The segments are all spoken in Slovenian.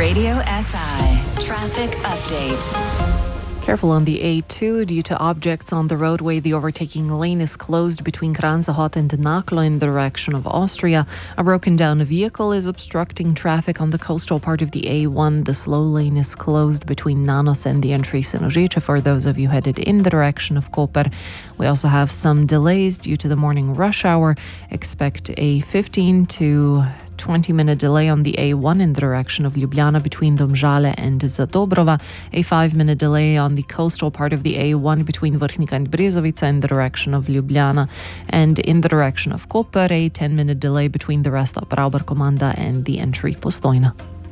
Radio SI Traffic Update. Careful on the A2 due to objects on the roadway. The overtaking lane is closed between Kranzahot and Naklo in the direction of Austria. A broken down vehicle is obstructing traffic on the coastal part of the A1. The slow lane is closed between Nanos and the entry Sinožice for those of you headed in the direction of Koper. We also have some delays due to the morning rush hour. Expect a 15 to 20-minute delay on the A1 in the direction of Ljubljana between Domžale and Zadobrova, a 5-minute delay on the coastal part of the A1 between Vrhnika and Brezovica in the direction of Ljubljana, and in the direction of Koper, a 10-minute delay between the Rastop Rauber-Komanda and the entry Postojna.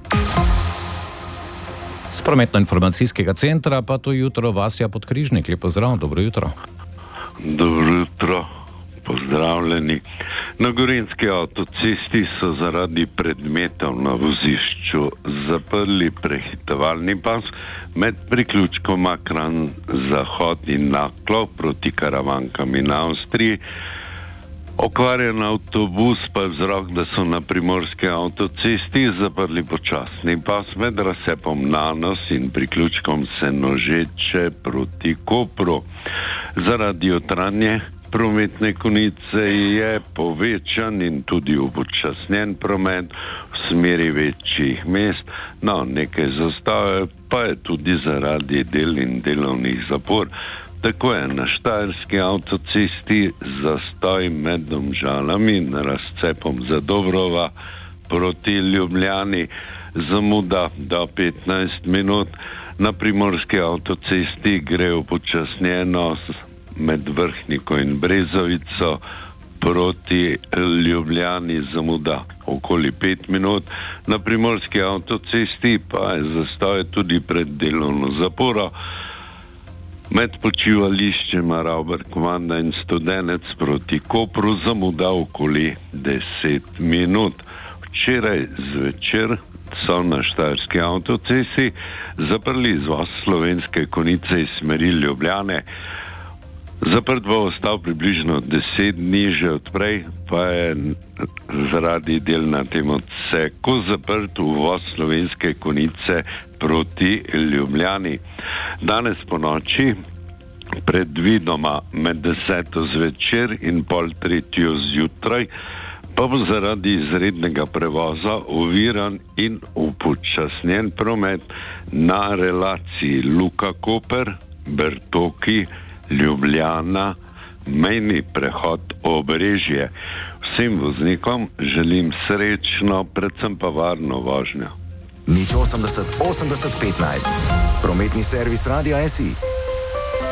Z prometno-informacijskega centra pa to jutro Vasja Podkrižnik. Lep pozdrav, dobro jutro. Dobro jutro. Pozdravljeni. Na Gorenjski avtocesti so zaradi predmetov na vozišču zaprli prehitevalni pas med priključkoma Kranzahot in Naklo proti Karavankam in Avstriji. Okvarjen avtobus pa je vzrok, da so na primorski avtocesti zaprli počasni pas med razcepom Nanos in priključkom Senožeče proti Kopru. Zaradi jutranje prometne konice je povečan in tudi upočasnjen promet v smeri večjih mest. No, nekaj zastave pa je tudi zaradi del in delovnih zapor. Tako je na Štajerski avtocesti zastoj med Domžalami in razcepom Zadobrova proti Ljubljani, zamuda do 15 minut. Na primorski avtocesti gre upočasnjeno med Vrhniko in Brezovico proti Ljubljani, zamuda okoli 5 minut. Na primorski avtocesti pa je zastoj tudi pred delovno zaporo med počivališčema Rauber-Komanda in Studenec proti Kopru, zamuda okoli 10 minut. Včeraj zvečer so na Štajerski avtocesti zaprli izvoz Slovenske Konjice iz smeri Ljubljane. Zaprt bo ostal približno 10 dni, že odprej pa je zaradi del na tem odseku zaprt uvoz Slovenske Konjice proti Ljubljani. Danes po noči, predvidoma med 10. zvečer in pol 3. zjutraj, pa bo zaradi izrednega prevoza oviran in upočasnjen promet na relaciji Luka-Koper, Bertoki, Ljubljana, mejni prehod Obrežje. Vsem voznikom želim srečno, predvsem pa varno vožnjo. Nič 80 80 15. Prometni servis Radia SI.